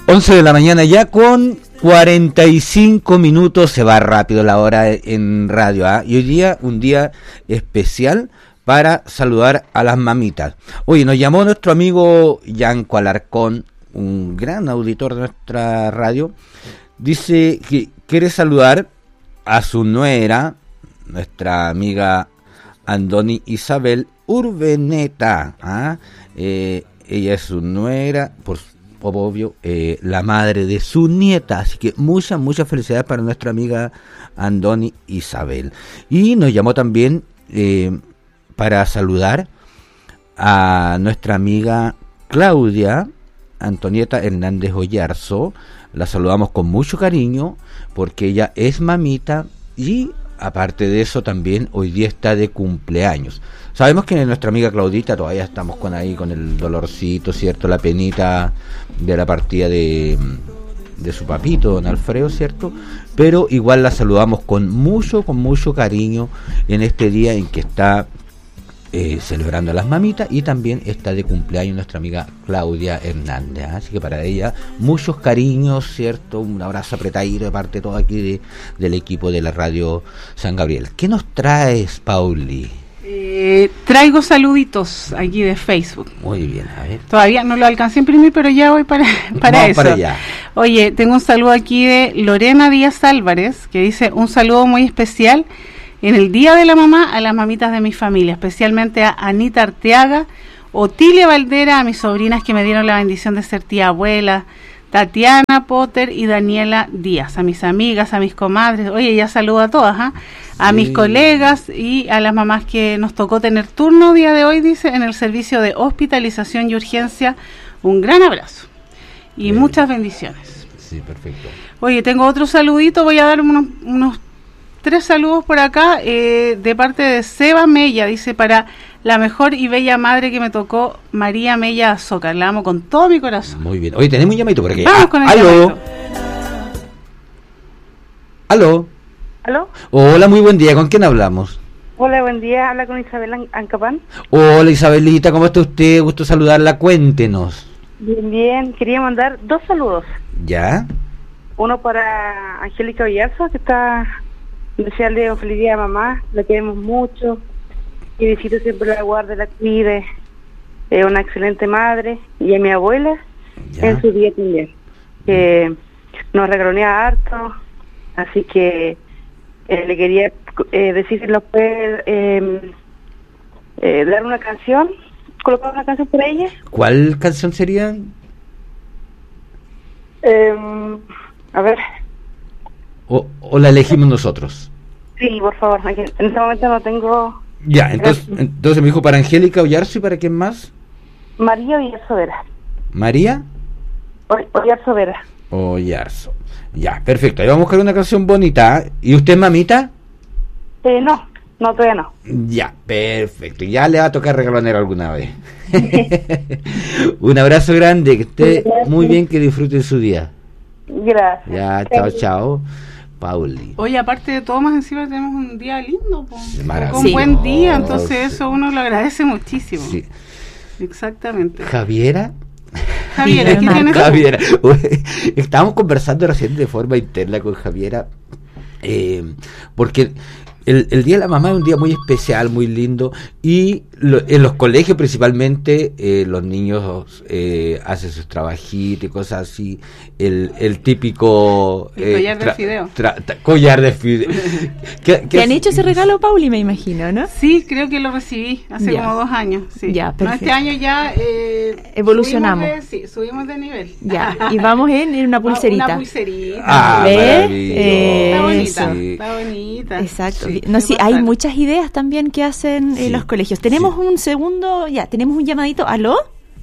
11 de la mañana ya con 45 minutos, se va rápido la hora en radio, ¿eh? Y hoy día un día especial para saludar a las mamitas. Oye, nos llamó nuestro amigo Yanko Alarcón, un gran auditor de nuestra radio, dice que quiere saludar a su nuera, nuestra amiga Andoni Isabel Urbeneta, ¿eh? Ella es su nuera, por obvio, la madre de su nieta, así que muchas felicidades para nuestra amiga Andoni Isabel. Y nos llamó también para saludar a nuestra amiga Claudia Antonieta Hernández Ollarzo. La saludamos con mucho cariño porque ella es mamita y aparte de eso también hoy día está de cumpleaños. Sabemos que nuestra amiga Claudita todavía estamos con el dolorcito, ¿cierto? La penita de la partida de su papito, don Alfredo, ¿cierto? Pero igual la saludamos con mucho cariño en este día en que está celebrando a las mamitas y también está de cumpleaños nuestra amiga Claudia Hernández, ¿eh? Así que para ella muchos cariños, ¿cierto? Un abrazo apretadito de parte de todo aquí del equipo de la radio San Gabriel. ¿Qué nos traes, Pauli? Traigo saluditos aquí de Facebook. Muy bien, a ver. Todavía no lo alcancé a imprimir, pero ya voy para eso. Para allá. Oye, tengo un saludo aquí de Lorena Díaz Álvarez, que dice un saludo muy especial en el Día de la Mamá a las mamitas de mi familia, especialmente a Anita Arteaga, Otilia Valdera, a mis sobrinas que me dieron la bendición de ser tía abuela, Tatiana Potter y Daniela Díaz, a mis amigas, a mis comadres. Oye, ya saludo a todas, ¿eh? A mis colegas y a las mamás que nos tocó tener turno día de hoy, dice, en el servicio de hospitalización y urgencia. Un gran abrazo y muchas bendiciones. Sí, perfecto. Oye, tengo otro saludito, voy a dar unos 3 saludos por acá, de parte de Seba Mella, dice, para la mejor y bella madre que me tocó, María Mella Azócar, la amo con todo mi corazón. Muy bien. Oye, tenemos un llamadito por aquí. Vamos con el llamadito. ¿Aló? Hola, muy buen día. ¿Con quién hablamos? Hola, buen día. Habla con Isabel Ancapán. Hola, Isabelita. ¿Cómo está usted? Gusto saludarla. Cuéntenos. Bien. Quería mandar 2 saludos. ¿Ya? Uno para Angélica Villarzo, que está... desearle un feliz día a mamá. La queremos mucho. Y Diosito siempre la guarde, la cuide. Es una excelente madre. Y a mi abuela, ¿ya? En su día también. Que nos regalonea harto. Así que le quería decir si nos puede dar una canción, colocar una canción por ella. ¿Cuál canción sería? A ver. ¿O la elegimos nosotros? Sí, por favor. Aquí, en este momento no tengo... Ya, entonces me dijo para Angélica Ollarzo y para quién más. María Ollarzo Vera. ¿María? Ollarzo Vera. Ollarzo. Ya, perfecto. Ahí vamos a buscar una canción bonita. ¿Y usted, mamita? No, todavía no. Ya, perfecto. Ya le va a tocar regalonera alguna vez. Un abrazo grande, que esté muy bien, que disfrute su día. Gracias. Ya, chao. Pauli. Oye, aparte de todo, más encima tenemos un día lindo, un buen día, entonces eso uno lo agradece muchísimo. Sí. Exactamente. Javiera, ¿qué tienes? Javiera, estábamos conversando recién de forma interna con Javiera, porque el Día de la Mamá es un día muy especial, muy lindo, y en los colegios principalmente los niños hacen sus trabajitos y cosas así, el típico collar de fideo. Collar de fideo. ¿Te han hecho ese regalo, Pauli, me imagino, no? Sí, creo que lo recibí hace como 2 años. Sí. Ya, perfecto. No, este año ya evolucionamos. Subimos de nivel. Ya, y vamos en una pulserita. Una pulserita. ¿Ves? Está bonita. Exacto. No, sí, hay muchas ideas también que hacen los colegios. Tenemos un segundo, tenemos un llamadito. ¿Aló?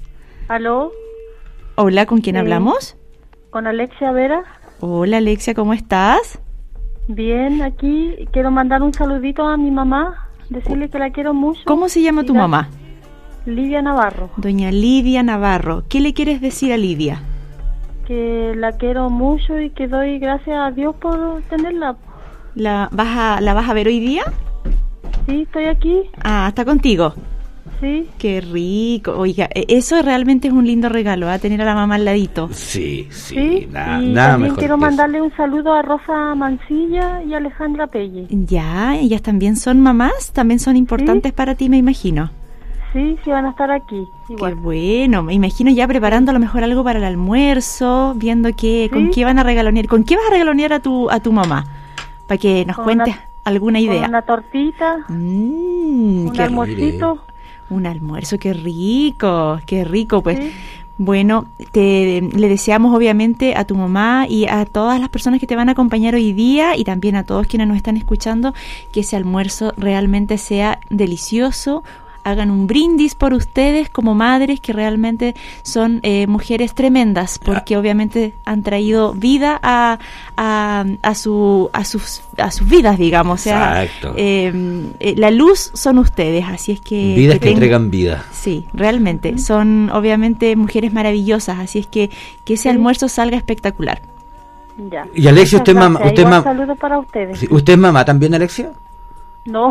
Hola, ¿con quién hablamos? Con Alexia Vera. Hola, Alexia, ¿cómo estás? Bien, aquí quiero mandar un saludito a mi mamá, decirle que la quiero mucho. ¿Cómo se llama tu mamá? Lidia Navarro. Doña Lidia Navarro. ¿Qué le quieres decir a Lidia? Que la quiero mucho y que doy gracias a Dios por tenerla. ¿La vas a ver hoy día? Sí, estoy aquí. Ah, ¿está contigo? Sí. Qué rico. Oiga, eso realmente es un lindo regalo, tener a la mamá al ladito. Sí, nada mejor. También quiero mandarle un saludo a Rosa Mancilla y Alejandra Pelle. Ya, ellas también son mamás, también son importantes para ti, me imagino. Sí, van a estar aquí. Igual. Qué bueno, me imagino ya preparando a lo mejor algo para el almuerzo, viendo con qué van a regalonear. ¿Con qué vas a regalonear a tu mamá? Para que nos cuentes alguna idea. Con una tortita, un almuercito. Un almuerzo, qué rico, pues. Sí. Bueno, le deseamos obviamente a tu mamá y a todas las personas que te van a acompañar hoy día y también a todos quienes nos están escuchando, que ese almuerzo realmente sea delicioso. Hagan un brindis por ustedes como madres que realmente son mujeres tremendas, porque obviamente han traído vida a sus vidas, digamos. O sea, exacto. La luz son ustedes, así es que... Vidas que entregan vida. Sí, realmente. Son obviamente mujeres maravillosas, así es que ese almuerzo salga espectacular. Ya. Y Alexia, usted mamá... Un saludo para ustedes. Sí, ¿usted es mamá también, Alexia? No.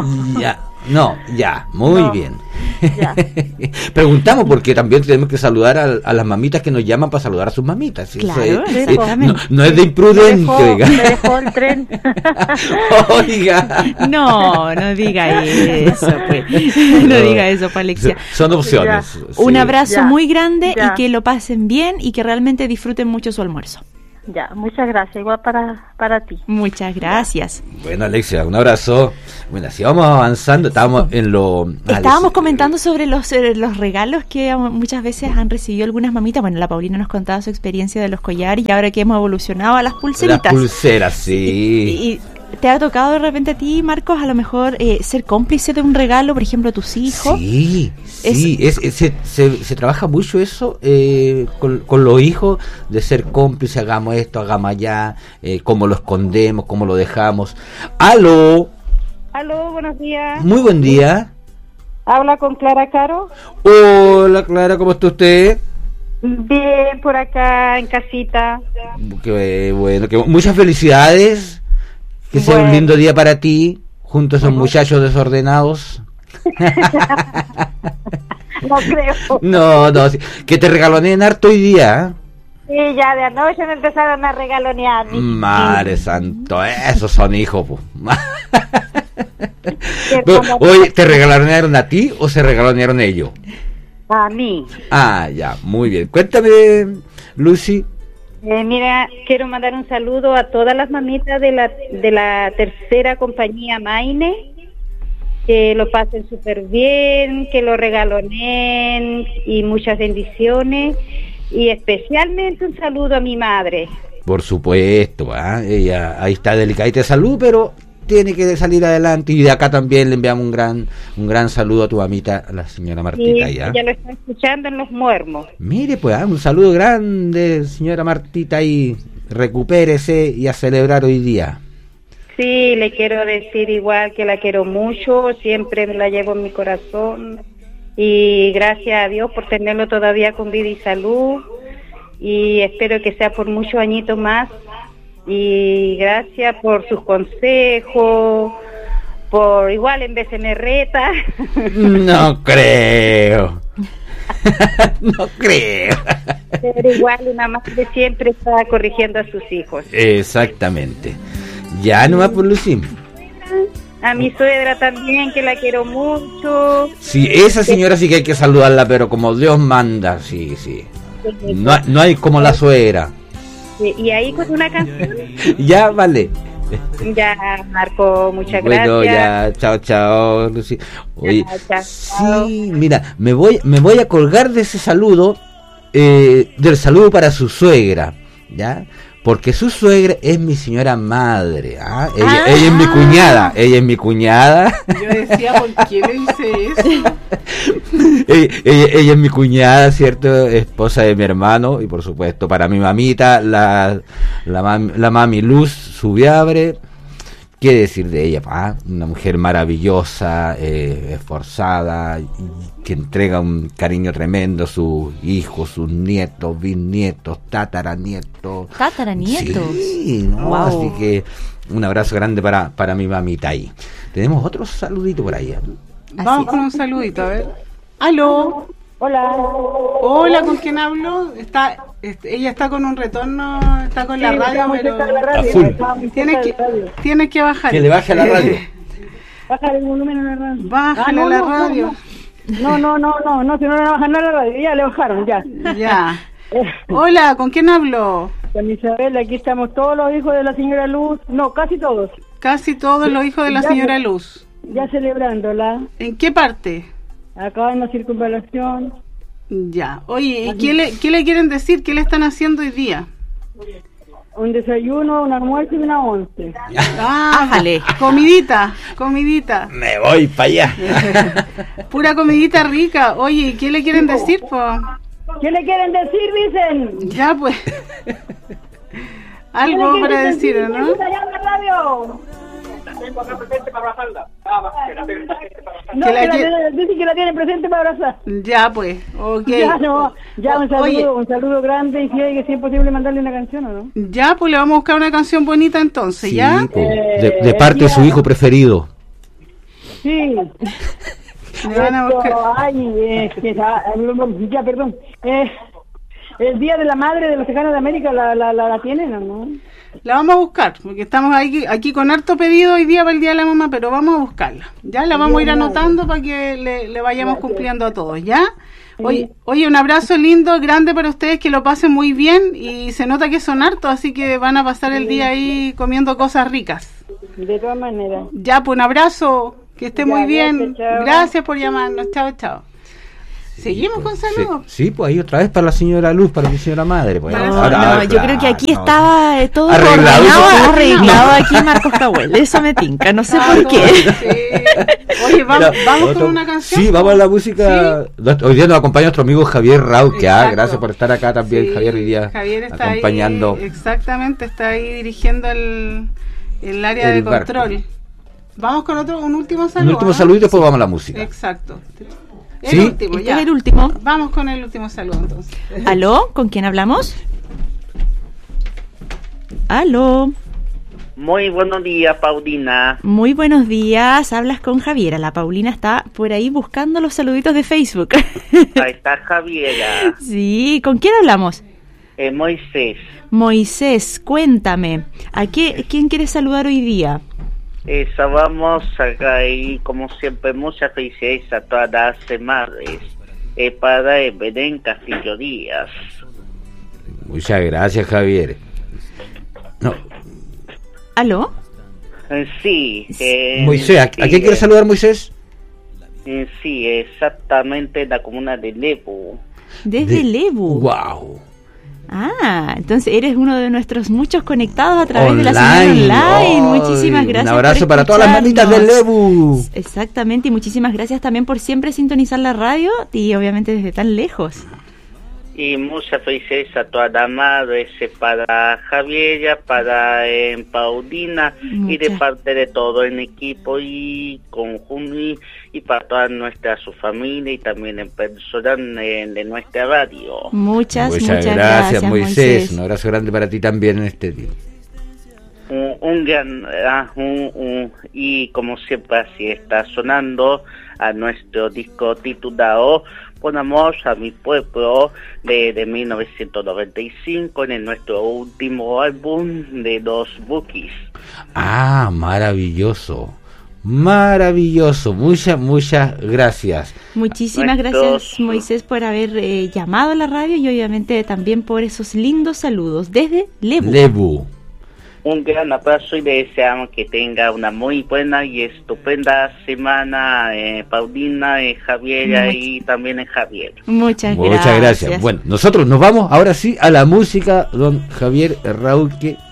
Ya, muy bien. Ya. Preguntamos porque también tenemos que saludar a las mamitas que nos llaman para saludar a sus mamitas. Claro, no es de imprudente, oiga. Me dejó el tren. Oiga. No diga eso, pues. No diga eso, pues, Alexia. Son opciones. Sí. Un abrazo muy grande y que lo pasen bien y que realmente disfruten mucho su almuerzo. Ya, muchas gracias, igual para ti. Muchas gracias. Bueno, Alexia, un abrazo. Bueno, así vamos avanzando, estábamos comentando sobre los regalos que muchas veces han recibido algunas mamitas. Bueno, la Paulina nos contaba su experiencia de los collares y ahora que hemos evolucionado a las pulseritas. Las pulseras, sí. Y ¿te ha tocado de repente a ti, Marcos, a lo mejor ser cómplice de un regalo, por ejemplo, a tus hijos? Sí, se trabaja mucho eso con los hijos, de ser cómplice, hagamos esto, hagamos allá, cómo lo escondemos, cómo lo dejamos. ¡Aló! Aló, buenos días. Muy buen día. ¿Habla con Clara Caro? Hola, Clara, ¿cómo está usted? Bien, por acá, en casita. Qué bueno, muchas felicidades. Que sea un lindo día para ti, junto a esos muchachos desordenados. No creo. No, sí. Que te regaloneen harto hoy día. Sí, ya de anoche me empezaron a regalonear. Madre santo, esos son hijos, po. Oye, ¿te regalonearon a ti o se regalonearon ellos? A mí. Ah, ya, muy bien. Cuéntame, Lucy. Mira, quiero mandar un saludo a todas las mamitas de la tercera compañía Maine, que lo pasen súper bien, que lo regaloneen y muchas bendiciones, y especialmente un saludo a mi madre. Por supuesto, ella ahí está delicadita de salud, pero tiene que salir adelante, y de acá también le enviamos un gran saludo a tu mamita, a la señora Martita. Sí, ella lo está escuchando en Los Muermos. Mire, pues, un saludo grande, señora Martita, y recupérese y a celebrar hoy día. Sí, le quiero decir igual que la quiero mucho, siempre me la llevo en mi corazón, y gracias a Dios por tenerlo todavía con vida y salud, y espero que sea por muchos añitos más. Y gracias por sus consejos, por igual en vez de me reta. No creo. No creo. Pero igual una madre siempre está corrigiendo a sus hijos. Exactamente. Ya nomás por Lucín. A mi suegra también, que la quiero mucho. Sí, esa señora sí que hay que saludarla, pero como Dios manda, sí. No hay como la suegra. Y ahí con una canción. Ya, vale. Ya, Marco, muchas gracias. Bueno, ya, chao, Lucy. Oye, chao. Sí, mira, me voy a colgar de ese saludo, del saludo para su suegra, ¿ya? Porque su suegra es mi señora madre, ella es mi cuñada, Yo decía, ¿por qué le dice eso? ella es mi cuñada, ¿cierto? Esposa de mi hermano, y por supuesto para mi mamita, la mami Luz Subiabre. ¿Qué decir de ella? Una mujer maravillosa, esforzada, que entrega un cariño tremendo a sus hijos, sus nietos, bisnietos, tataranietos. Sí, ¿no? Wow. Así que un abrazo grande para mi mamita ahí. Tenemos otro saludito por ahí. Vamos con un saludito, a ver. ¡Aló! Hola. Hola, ¿con quién hablo? Ella está con un retorno, está con la radio, pero tienes que bajar. Que le baje a la radio. Baja el volumen a la radio. Bájale a la radio. No, si no le bajan a la radio, ya le bajaron, ya. Ya. Hola, ¿con quién hablo? Con Isabel, aquí estamos todos los hijos de la señora Luz, no, casi todos. Casi todos los hijos de la señora Luz. Ya celebrándola. ¿En qué parte? Acá en la circunvalación. Ya. Oye, ¿y qué le quieren decir? ¿Qué le están haciendo hoy día? Un desayuno, un almuerzo y una once. Ájale. Comidita. Me voy para allá. Pura comidita rica. Oye, ¿y qué le quieren decir, po? ¿Qué le quieren decir, dicen? Ya, pues. Algo para decir, ¿no? Dice que la tiene presente para abrazar. Ya, pues, ok. Ya un saludo grande y que si es posible mandarle una canción, ¿o no? Ya, pues le vamos a buscar una canción bonita entonces, Sí, ¿ya? de parte de su hijo preferido. Sí. Le van a buscar. Perdón. El Día de la Madre de los Tejanos de América, ¿la tienen o no? La vamos a buscar, porque estamos aquí con harto pedido hoy día para el Día de la Mamá, pero vamos a buscarla. Ya la vamos a ir anotando para que le vayamos cumpliendo a todos, ¿ya? Oye, un abrazo lindo, grande para ustedes, que lo pasen muy bien, y se nota que son hartos, así que van a pasar el día ahí comiendo cosas ricas. De todas maneras. Ya, pues un abrazo, que esté muy bien. Gracias, gracias por llamarnos, chao. ¿Seguimos con saludos? Sí, pues ahí otra vez para la señora Luz, para mi señora madre. Pues. Yo creo que aquí estaba todo arreglado aquí Marcos Cahuel, eso me tinca, no sé por qué. Sí. Oye, vamos con una canción. Sí, vamos a la música. ¿Sí? Hoy día nos acompaña nuestro amigo Javier Raúl, gracias por estar acá también, sí, Javier, hoy día Javier está acompañando. Ahí, exactamente, está ahí dirigiendo el área de control. Barco. Vamos con un último saludo. Un último saludo y después vamos a la música. Exacto. ¿Sí? Último, ya. El último. Vamos con el último saludo entonces. ¿Aló? ¿Con quién hablamos? ¿Aló? Muy buenos días, Paulina. Muy buenos días, hablas con Javiera. La Paulina está por ahí buscando los saluditos de Facebook. Ahí está Javiera. Sí, ¿con quién hablamos? Moisés. Moisés, cuéntame, ¿quién quieres saludar hoy día? Vamos acá y como siempre muchas felicidades a todas las madres para Belén Castillo Díaz. Muchas gracias, Javier. No. ¿Aló? Sí. Moisés, ¿a quién quieres saludar, Moisés? Sí, exactamente la comuna de Lebu. Desde Lebu. Wow. Entonces eres uno de nuestros muchos conectados a través de la señal online. Muchísimas gracias. Un abrazo para todas las mamitas del Lebu. Exactamente, y muchísimas gracias también por siempre sintonizar la radio y obviamente desde tan lejos. Y muchas felicidades a todas las madres, para Javiera, para Paulina, y de parte de todo el equipo y conjunto y para toda su familia y también en personal de nuestra radio. Muchas gracias, Moisés. Un abrazo grande para ti también en este día. Un gran y como siempre así está sonando a nuestro disco titulado Ponamos a mi pueblo de 1995 en nuestro último álbum de los Bookies. Maravilloso, muchas gracias. Muchísimas gracias, Moisés, por haber llamado a la radio y obviamente también por esos lindos saludos desde Lebu. Un gran abrazo y le deseamos que tenga una muy buena y estupenda semana, Paulina, Javiera y también Javier. Muchas gracias. Bueno, nosotros nos vamos ahora sí a la música, don Javier Raúl, que